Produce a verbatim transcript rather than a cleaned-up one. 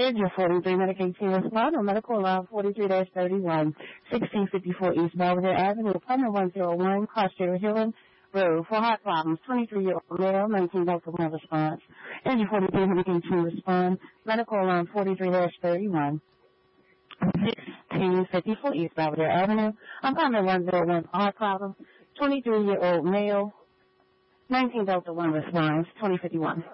Schedule forty-three, Medicaid team respond on medical around forty-three dash thirty-one, sixteen fifty-four East Belvedere Avenue, apartment one oh one, Cross-Share Hill Road, for heart problems, twenty-three-year-old male, nineteen Delta one response. Schedule forty-three, Medicaid team respond, medical around forty-three dash thirty-one, sixteen fifty-four East Belvedere Avenue, apartment one oh one, for heart problems, twenty-three-year-old male, nineteen Delta one response, twenty fifty-one.